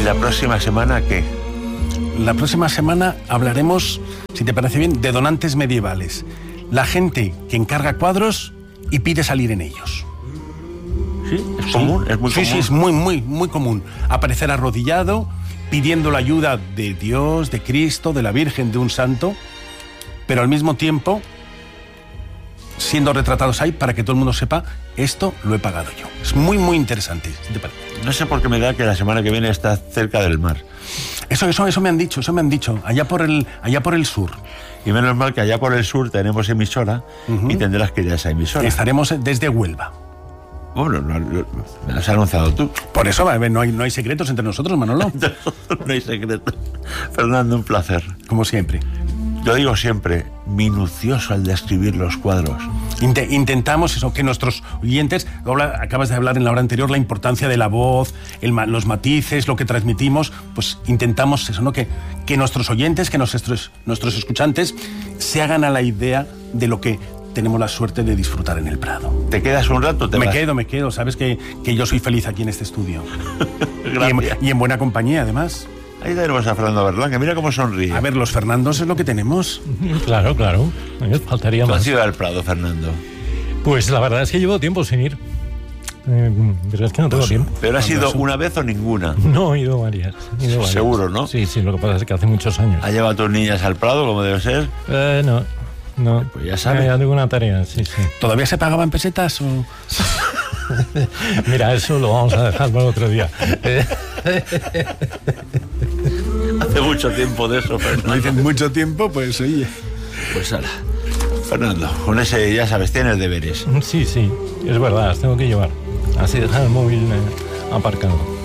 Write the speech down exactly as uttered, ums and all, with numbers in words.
la próxima semana qué? La próxima semana hablaremos, si te parece bien, de donantes medievales. La gente que encarga cuadros y pide salir en ellos. ¿Sí? ¿Es sí. común? ¿Es muy sí, común? Sí, es muy, muy, muy común. Aparecer arrodillado, pidiendo la ayuda de Dios, de Cristo, de la Virgen, de un santo, pero al mismo tiempo siendo retratados ahí para que todo el mundo sepa, esto lo he pagado yo. Es muy, muy interesante, si te parece. No sé por qué me da que la semana que viene está cerca del mar. Eso, eso, eso me han dicho, eso me han dicho, allá por el, allá por el sur. Y menos mal que allá por el sur tenemos emisora uh-huh. y tendrás que ir a esa emisora. Estaremos desde Huelva. Bueno, lo, lo, me lo has anunciado tú. Por eso, no hay, no hay secretos entre nosotros, Manolo. Entre nosotros no hay secretos. Fernando, un placer. Como siempre. Yo digo siempre, minucioso al describir los cuadros. Int- intentamos eso, que nuestros oyentes, ahora acabas de hablar en la hora anterior, la importancia de la voz, el, los matices, lo que transmitimos, pues intentamos eso, ¿no? Que, que nuestros oyentes, que nuestros, nuestros escuchantes se hagan a la idea de lo que tenemos la suerte de disfrutar en el Prado. ¿Te quedas un rato? Te me vas? quedo, me quedo. Sabes que, que yo soy feliz aquí en este estudio. y, en, y en buena compañía, además. Ahí tenemos a Fernando Berlanga, mira cómo sonríe. A ver, los Fernandos es lo que tenemos. Claro, claro. Faltaría más. más. ¿Tú has ido al Prado, Fernando? Pues la verdad es que llevo tiempo sin ir. Eh, pero es que no tengo pues, tiempo. ¿Pero has ido una vez o ninguna? No, he ido varias. He ido varias. Seguro, ¿no? Sí, sí, lo que pasa es que hace muchos años. ¿Has llevado a tus niñas al Prado, como debe ser? Eh, no, no. Pues ya sabes. Eh, ya tengo una tarea, sí, sí. ¿Todavía se pagaban pesetas o...? Mira, eso lo vamos a dejar para otro día. Hace mucho tiempo de eso, Fernando. No dicen mucho tiempo, pues oye. Pues ahora, Fernando, con ese, ya sabes, tienes deberes. Sí, sí, es verdad, las tengo que llevar. Así dejar el móvil eh, aparcado.